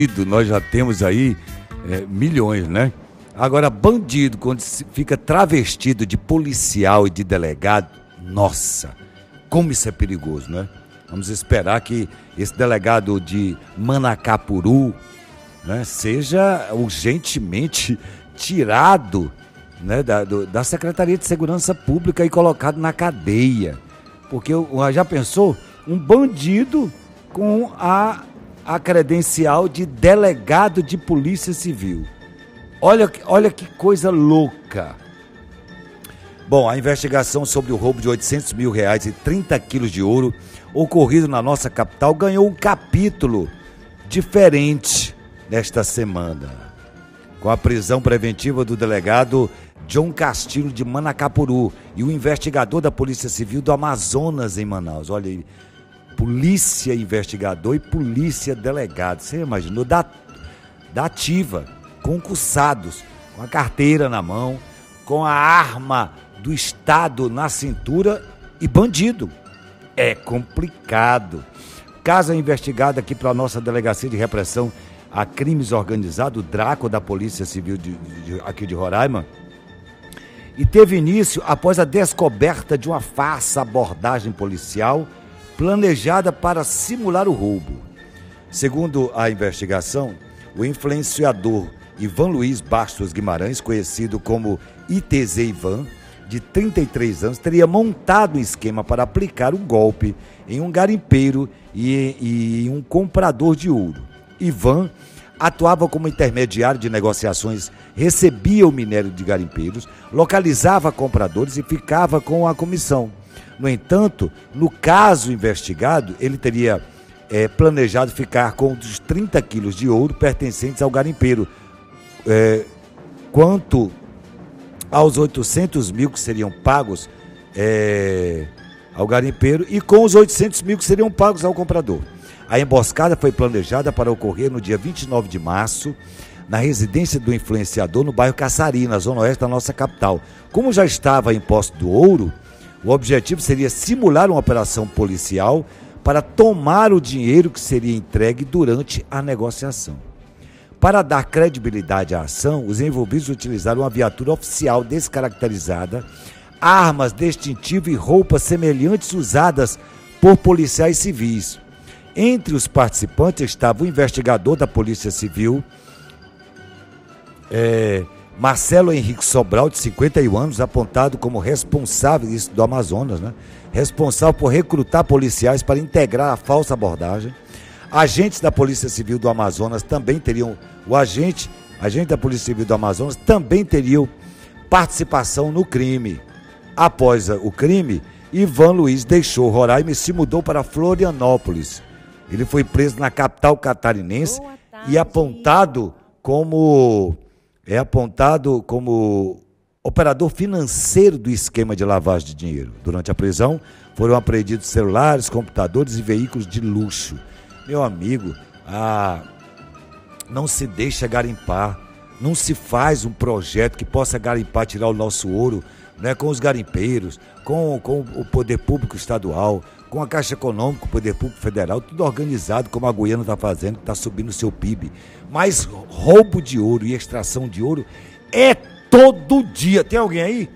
Nós já temos aí milhões, né? Agora, bandido, quando fica travestido de policial e de delegado, nossa, como isso é perigoso, né? Vamos esperar que esse delegado de Manacapuru, né, seja urgentemente tirado, né, da Secretaria de Segurança Pública e colocado na cadeia. Porque já pensou? Um bandido com a credencial de delegado de Polícia Civil. Olha que coisa louca. Bom, a investigação sobre o roubo de R$800 mil e 30 quilos de ouro ocorrido na nossa capital ganhou um capítulo diferente nesta semana, com a prisão preventiva do delegado John Castilho de Manacapuru e o investigador da Polícia Civil do Amazonas em Manaus. Olha aí, polícia investigador e polícia delegado. Você imaginou? Da ativa, concursados, com a carteira na mão, com a arma do Estado na cintura e bandido. É complicado. O caso é investigado aqui pela nossa Delegacia de Repressão a Crimes Organizados, o DRACO da Polícia Civil aqui de Roraima, e teve início após a descoberta de uma farsa abordagem policial planejada para simular o roubo. Segundo a investigação, o influenciador Ivan Luiz Bastos Guimarães, conhecido como ITZ Ivan, de 33 anos, teria montado um esquema para aplicar um golpe em um garimpeiro e em um comprador de ouro. Ivan atuava como intermediário de negociações, recebia o minério de garimpeiros, localizava compradores e ficava com a comissão. No entanto, no caso investigado, ele teria planejado ficar com os 30 quilos de ouro pertencentes ao garimpeiro. Quanto aos 800 mil que seriam pagos ao garimpeiro e com os 800 mil que seriam pagos ao comprador. A emboscada foi planejada para ocorrer no dia 29 de março, na residência do influenciador no bairro Caçari, na zona oeste da nossa capital. Como já estava em posse do ouro, o objetivo seria simular uma operação policial para tomar o dinheiro que seria entregue durante a negociação. Para dar credibilidade à ação, os envolvidos utilizaram uma viatura oficial descaracterizada, armas, distintivo e roupas semelhantes usadas por policiais civis. Entre os participantes estava o investigador da Polícia Civil, Marcelo Henrique Sobral, de 51 anos, apontado como responsável, isso do Amazonas, né? Responsável por recrutar policiais para integrar a falsa abordagem. Agentes da Polícia Civil do Amazonas também teriam, agente da Polícia Civil do Amazonas também teriam participação no crime. Após o crime, Ivan Luiz deixou Roraima e se mudou para Florianópolis. Ele foi preso na capital catarinense e apontado como operador financeiro do esquema de lavagem de dinheiro. Durante a prisão, foram apreendidos celulares, computadores e veículos de luxo. Meu amigo, não se deixa garimpar, não se faz um projeto que possa garimpar, tirar o nosso ouro, né, com os garimpeiros, com o poder público estadual, com a Caixa Econômica, o poder público federal, tudo organizado como a Guiana está fazendo, que está subindo o seu PIB. Mas roubo de ouro e extração de ouro é todo dia. Tem alguém aí?